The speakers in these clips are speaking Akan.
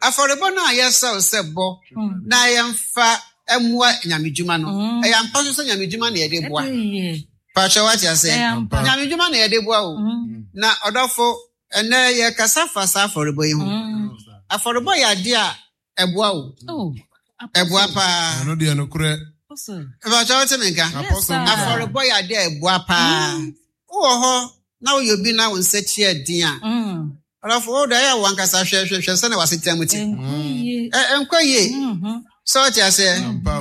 Affordable na yesa sebo na yemfa emwa nyamedwuma no. E yampa so nyamedwuma na yede boa. Pacho what you say? Nyamedwuma na yede boa o. Na odofo ene ye kasa fasa affordable yi ho. Affordable ya de a eboa o. Eboa pa. No de no kure. Pacho what you mean? Affordable ya de eboa pa. Wo ho na wo yobi na wo nsechi adin a. Odofo da ya wan kasa hwehwehwe se na wasetamuti. Enkoye. So what you say?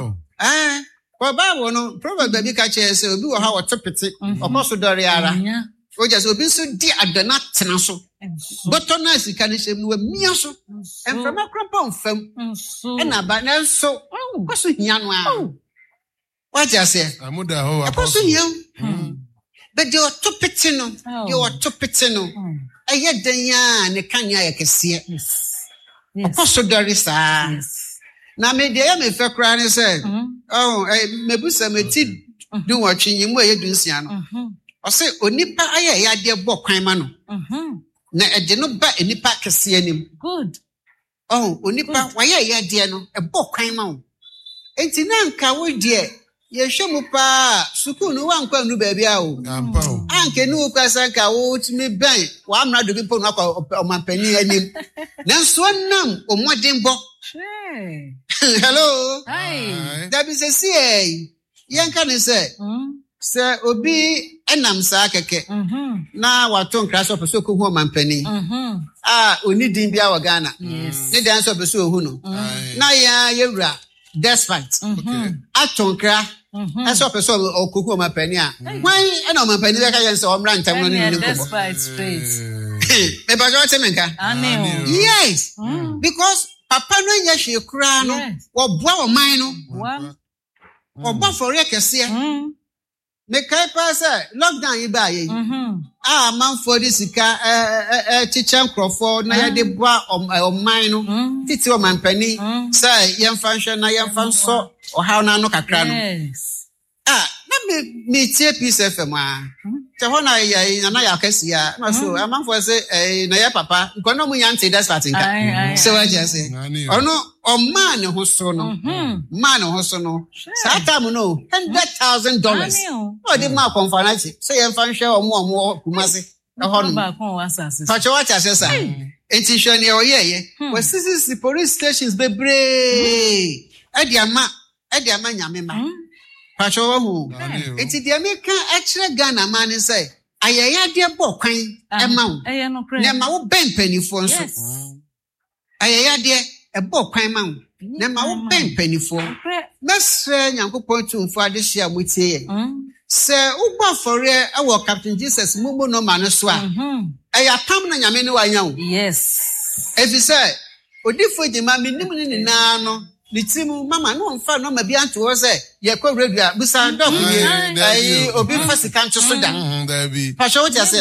For Bible no proverb baby catch say obi wo ha wo topete okoso dori ara. O just obi so di adana tena so. Boto na sika ne shem no amia so. Enfama kropa mfam. E na ba na so. Koso hia no a. What you say? Amuda ho apostle hia. But you topete no. You topete no. Aye dan ya ne kanya ya kese. Okoso dori sa. Na me dey me fe kra ne say mebusa meti du watwe nyimu e dunsia no o say onipa aye ya de bo kwan ma no na e de no ba enipa kese anim good onipa waye ya de no e bo kwan ma o enti na nka wo de ye hwemu pa suku no wa nkwa nu ba bia o anke nu kwa sanka wo timi ban wa amra do bi po no akwa omampani anim na so nam omodembo. Hello. Hi. That is a CA. Yanka ne say. Sir obi enam sa keke. Na waton crash up so ko ho mampani. Oni din bia wa Ghana. Yes. Ne dan so be so hu no. Na ya yewura despite. Aton kra. Eso pe so okuku mampani a. Wan ena mampani be ka yen se omra ntam no ni ko. Despite straight. Me ba jo temenka. Yes. Because Papa no nya hwe kura no wo boa wo man no wo bo for rekese me kai pa say lockdown yi ba yi man for this sika teacher crofo na ya de boa o man no titi o man pani say yemfa hwe na yemfa so o ha na no kakra no na me tie peace fm te ho na ya kasia na so man for say na ya papa nkono mu yante that's what nka so what you say ono o man ho so no man ho so no sa time no $100,000 o di ma conference say yemfa hwe omo kumase e ho no ba kon wasase pacho what you say sa enti hwe ne o ye we sisi police stations bebre edi ama nyame ma Pacho wahu. Iti di Amerika actually Ghana man say ayaya de bo kwan e ma wo. Na ma wo ben panifo nso. Ayaya de e bo kwan ma wo. Na ma wo ben panifo. Mesre Nyankopon tumfo ade hia motie ye. Se ugba fore e wo Captain Jesus mumu no ma no so a. Aya pam na nyame ne wa nya wo. Yes. Efi say odifo de ma minim ni na no. Litimu mama no mfa no ma bi anto wo se ye kwa radio busa dog ye obi fasika ncho so da pasha wo ja se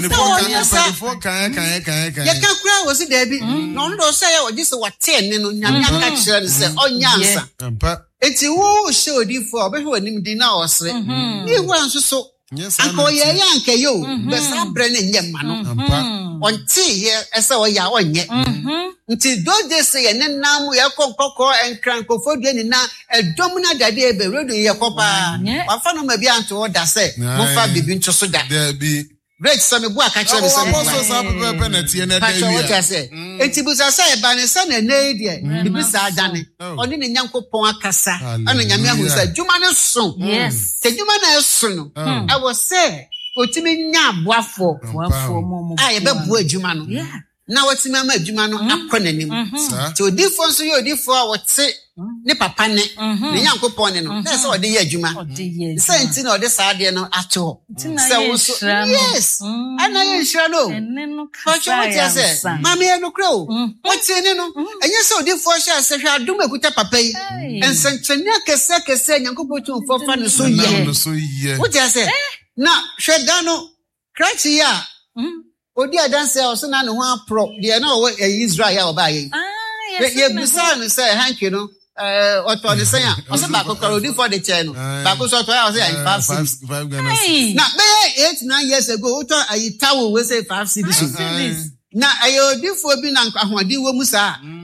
penifo kan ye ka kura wo se da bi no ndo se ye oji se wate ne no nyame aka kire ne se onyansa eti wo hye odifo obehwe onim di na wo se ni wo anso so anko ye yanke yo besa bre ne nyema no onti ye ese wo ya onye nti doje se ye nenam ye kokoko enkrankofo de ni na edom na dade ebe redo ye kopa wafa no ma bi anto oda se mo fa bibi nto so da break some bu aka kire se mo so sa pepe na tie na da wi enti busa se e ba ne se na na die bibi sa adane oni ne Nyankopon akasa ana nyame ahu se djuma ne so yes te djuma na so no I was say otimi nya aboafo mo ye be bu adjuma no na watimi ama adjuma no akonanim te odifo nso ye odifo a wote ne papa ne ne Nyankopon ne no na se ode ye adjuma se enti na ode sa ade no ato se wo so yes ana ye nhira no pacho what you say mama ye no kra o wote ne no enye se odifo hia se hwa adum ekuta papa yi ensenchene kese Nyankopon tumfo fa no so ye what you say na hweda no krachi ya odi adanse o so na ne ho apro de na o Israel ya oba ye ye busa no say hanky no oto de say o so ba kokoro odi for the chain no ba ko so to ya o say 5 cities na be 8-9 years ago oto ayi tawo we say 5 cities na ayo odi for bi na ahodi wo musa